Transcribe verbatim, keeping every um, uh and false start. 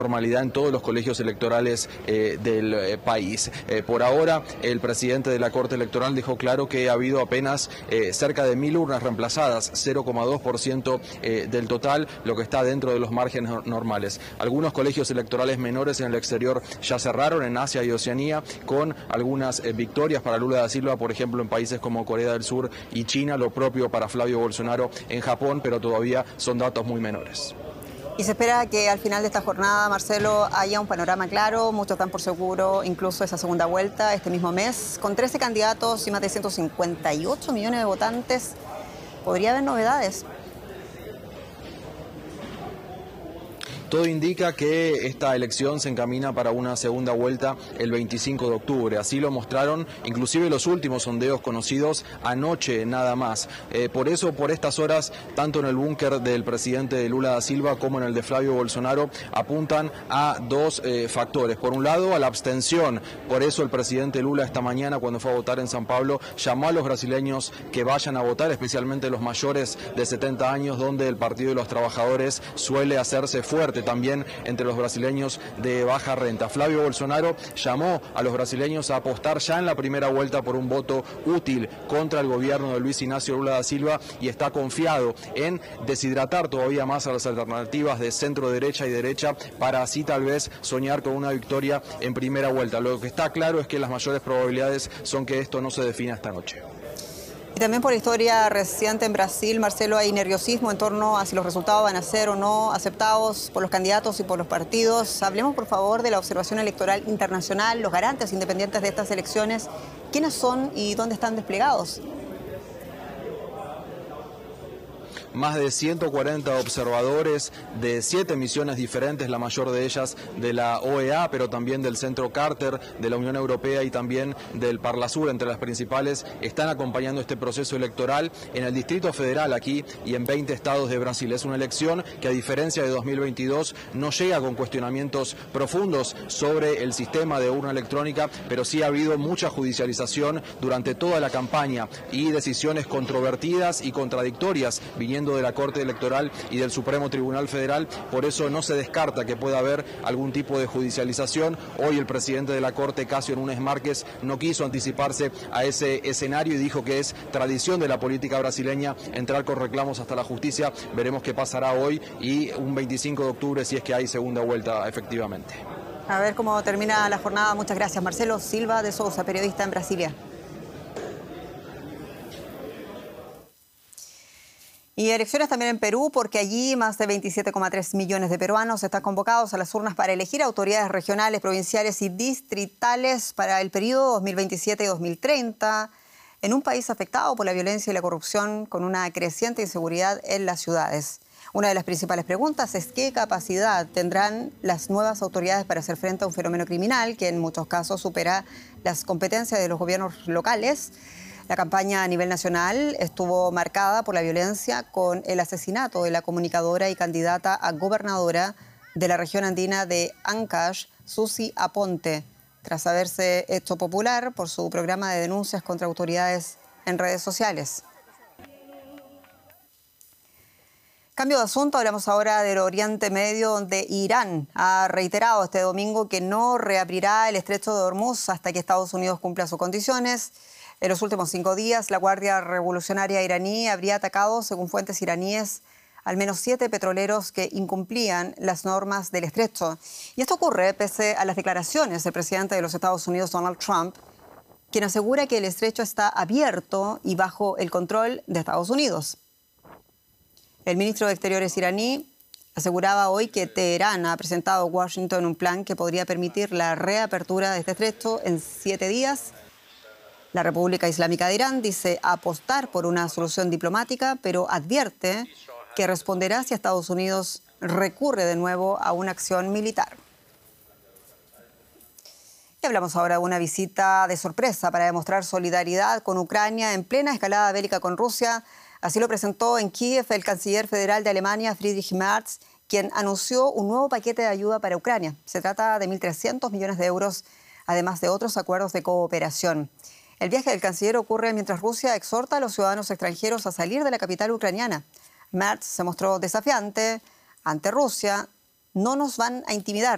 normalidad en todos los colegios electorales eh, del eh, país. Eh, por ahora, el presidente de la Corte Electoral dejó claro que ha habido apenas eh, cerca de mil urnas reemplazadas, cero coma dos por ciento eh, del total, lo que está dentro de los márgenes normales. Algunos colegios electorales menores en el exterior ya cerraron, en Asia y Oceanía, con algunas eh, victorias para Lula da Silva, por ejemplo, en países como Corea del Sur y China, lo propio para Flavio Bolsonaro en Japón, pero todavía son datos muy menores. Y se espera que al final de esta jornada, Marcelo, haya un panorama claro, muchos dan por seguro incluso esa segunda vuelta este mismo mes. Con trece candidatos y más de ciento cincuenta y ocho millones de votantes, podría haber novedades. Todo indica que esta elección se encamina para una segunda vuelta el veinticinco de octubre. Así lo mostraron inclusive los últimos sondeos conocidos anoche nada más. Eh, por eso, por estas horas, tanto en el búnker del presidente Lula da Silva como en el de Flavio Bolsonaro, apuntan a dos eh, factores. Por un lado, a la abstención. Por eso el presidente Lula esta mañana, cuando fue a votar en San Pablo, llamó a los brasileños que vayan a votar, especialmente los mayores de setenta años, donde el Partido de los Trabajadores suele hacerse fuerte también entre los brasileños de baja renta. Flavio Bolsonaro llamó a los brasileños a apostar ya en la primera vuelta por un voto útil contra el gobierno de Luis Ignacio Lula da Silva y está confiado en deshidratar todavía más a las alternativas de centro derecha y derecha para así tal vez soñar con una victoria en primera vuelta. Lo que está claro es que las mayores probabilidades son que esto no se defina esta noche. Y también por la historia reciente en Brasil, Marcelo, hay nerviosismo en torno a si los resultados van a ser o no aceptados por los candidatos y por los partidos. Hablemos, por favor, de la observación electoral internacional, los garantes independientes de estas elecciones. ¿Quiénes son y dónde están desplegados? Más de ciento cuarenta observadores de siete misiones diferentes, la mayor de ellas de la O E A, pero también del Centro Carter, de la Unión Europea y también del Parlasur, entre las principales, están acompañando este proceso electoral en el Distrito Federal aquí y en veinte estados de Brasil. Es una elección que, a diferencia de dos mil veintidós, no llega con cuestionamientos profundos sobre el sistema de urna electrónica, pero sí ha habido mucha judicialización durante toda la campaña y decisiones controvertidas y contradictorias viniendo de la Corte Electoral y del Supremo Tribunal Federal. Por eso no se descarta que pueda haber algún tipo de judicialización. Hoy el presidente de la Corte, Cássio Nunes Márquez, no quiso anticiparse a ese escenario y dijo que es tradición de la política brasileña entrar con reclamos hasta la justicia. Veremos qué pasará hoy y un veinticinco de octubre si es que hay segunda vuelta efectivamente. A ver cómo termina la jornada. Muchas gracias. Marcelo Silva de Sousa, periodista en Brasilia. Y elecciones también en Perú, porque allí más de veintisiete coma tres millones de peruanos están convocados a las urnas para elegir autoridades regionales, provinciales y distritales para el periodo dos mil veintisiete y dos mil treinta, en un país afectado por la violencia y la corrupción, con una creciente inseguridad en las ciudades. Una de las principales preguntas es qué capacidad tendrán las nuevas autoridades para hacer frente a un fenómeno criminal que en muchos casos supera las competencias de los gobiernos locales. La campaña a nivel nacional estuvo marcada por la violencia, con el asesinato de la comunicadora y candidata a gobernadora de la región andina de Ancash, Susi Aponte, tras haberse hecho popular por su programa de denuncias contra autoridades en redes sociales. Cambio de asunto, hablamos ahora del Oriente Medio, donde Irán ha reiterado este domingo que no reabrirá el estrecho de Hormuz hasta que Estados Unidos cumpla sus condiciones. En los últimos cinco días, la Guardia Revolucionaria iraní habría atacado, según fuentes iraníes, al menos siete petroleros que incumplían las normas del estrecho. Y esto ocurre pese a las declaraciones del presidente de los Estados Unidos, Donald Trump, quien asegura que el estrecho está abierto y bajo el control de Estados Unidos. El ministro de Exteriores iraní aseguraba hoy que Teherán ha presentado a Washington un plan que podría permitir la reapertura de este estrecho en siete días. La República Islámica de Irán dice apostar por una solución diplomática, pero advierte que responderá si Estados Unidos recurre de nuevo a una acción militar. Y hablamos ahora de una visita de sorpresa para demostrar solidaridad con Ucrania en plena escalada bélica con Rusia. Así lo presentó en Kiev el canciller federal de Alemania, Friedrich Merz, quien anunció un nuevo paquete de ayuda para Ucrania. Se trata de mil trescientos millones de euros, además de otros acuerdos de cooperación. El viaje del canciller ocurre mientras Rusia exhorta a los ciudadanos extranjeros a salir de la capital ucraniana. Merz se mostró desafiante ante Rusia. No nos van a intimidar.